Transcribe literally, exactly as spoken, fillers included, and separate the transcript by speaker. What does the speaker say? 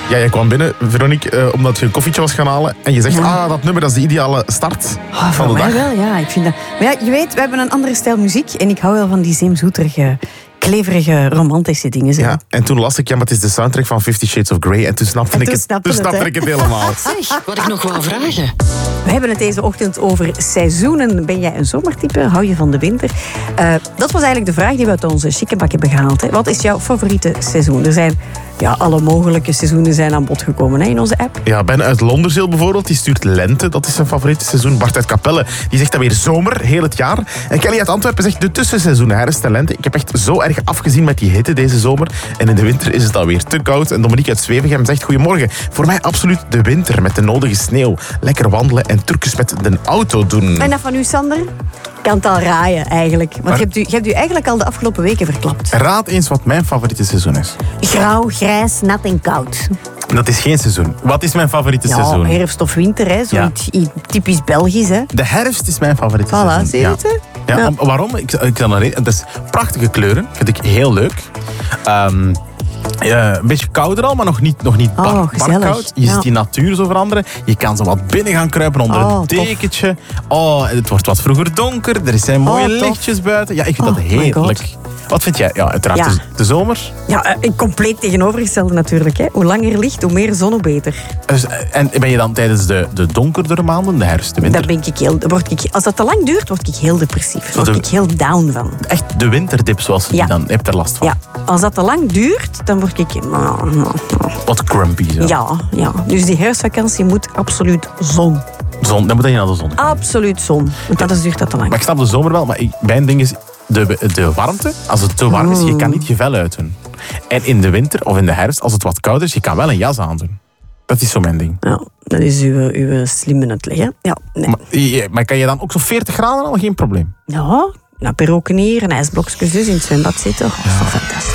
Speaker 1: Ja, jij kwam binnen, Veronique, uh, omdat je een koffietje was gaan halen. En je zegt, ja. ah, dat nummer, dat is de ideale start
Speaker 2: oh,
Speaker 1: van de dag.
Speaker 2: Voor mij wel, ja. Ik vind dat... Maar ja, je weet, we hebben een andere stijl muziek. En ik hou wel van die zeemzoeterige, kleverige, romantische dingen. Zo.
Speaker 1: Ja, en toen las ik, ja, maar het is de soundtrack van Fifty Shades of Grey. En toen snapte
Speaker 2: en
Speaker 1: ik
Speaker 2: toen
Speaker 1: het,
Speaker 2: snapte
Speaker 1: toen
Speaker 2: het,
Speaker 1: snapte ik het helemaal.
Speaker 3: Zeg, wat ik nog wou vragen.
Speaker 2: We hebben het deze ochtend over seizoenen. Ben jij een zomertype? Hou je van de winter? Uh, dat was eigenlijk de vraag die we uit onze chickenbak hebben gehaald. Hè. Wat is jouw favoriete seizoen? Er zijn ja, alle mogelijke seizoenen zijn aan bod gekomen hè, in onze app.
Speaker 1: Ja, Ben uit Londerzeel bijvoorbeeld, die stuurt lente. Dat is zijn favoriete seizoen. Bart uit Capelle, die zegt dan weer zomer, heel het jaar. En Kelly uit Antwerpen zegt de tussenseizoenen, herfst en lente. Ik heb echt zo erg afgezien met die hitte deze zomer. En in de winter is het alweer te koud. En Dominique uit Zwevegem zegt, goedemorgen. Voor mij absoluut de winter met de nodige sneeuw. Lekker wandelen en trucjes met de auto doen.
Speaker 2: En dat van u, Sander? Ik kan het al raaien, eigenlijk. Want je hebt, u, je hebt u eigenlijk al de afgelopen weken verklapt.
Speaker 1: Raad eens wat mijn favoriete seizoen is.
Speaker 2: Grauw, grijs, nat en koud.
Speaker 1: Dat is geen seizoen. Wat is mijn favoriete
Speaker 2: ja,
Speaker 1: seizoen?
Speaker 2: Herfst of winter, hè. Zoiets ja. typisch Belgisch. Hè.
Speaker 1: De herfst is mijn favoriete
Speaker 2: voilà,
Speaker 1: seizoen.
Speaker 2: Zie je het?
Speaker 1: Ja. Ja, ja. Om, waarom? Ik, ik zal het is prachtige kleuren. Vind ik heel leuk. Um, Uh, een beetje kouder al, maar nog niet, nog niet bar,
Speaker 2: oh,
Speaker 1: barkoud. Je
Speaker 2: ja.
Speaker 1: ziet die natuur zo veranderen. Je kan zo wat binnen gaan kruipen onder
Speaker 2: oh,
Speaker 1: een dekentje. Oh, het wordt wat vroeger donker. Er zijn mooie oh, lichtjes buiten. Ja, ik vind oh, dat heerlijk. Wat vind jij? Ja, uiteraard ja. De, de zomer.
Speaker 2: Ja, uh, compleet tegenovergestelde natuurlijk. Hè. Hoe langer licht, hoe meer zon, hoe beter.
Speaker 1: Dus, en ben je dan tijdens de, de donkerdere maanden, de herfst, de winter?
Speaker 2: Daar ben ik heel, word ik, als dat te lang duurt, word ik heel depressief. Daar word de, ik heel down van.
Speaker 1: Echt de winterdip, zoals je ja. dan hebt er last van.
Speaker 2: Ja, als dat te lang duurt, dan word ik...
Speaker 1: Wat grumpy zo.
Speaker 2: Ja, ja, dus die herfstvakantie moet absoluut zon.
Speaker 1: Zon, dan moet je naar de zon.
Speaker 2: Absoluut zon, want anders duurt dat te lang.
Speaker 1: Maar ik snap de zomer wel, maar ik, mijn ding is... De, de warmte, als het te warm is, je kan niet je vel uitdoen. En in de winter of in de herfst, als het wat kouder is, je kan wel een jas aandoen. Dat is zo mijn ding.
Speaker 2: Ja, dat is uw, uw slimme uitleg, hè? Ja, nee.
Speaker 1: maar, maar kan je dan ook zo veertig graden al? Geen probleem.
Speaker 2: Ja, nou, perroken hier en ijsblokjes dus in het zwembad zitten. Oh, dat is toch fantastisch.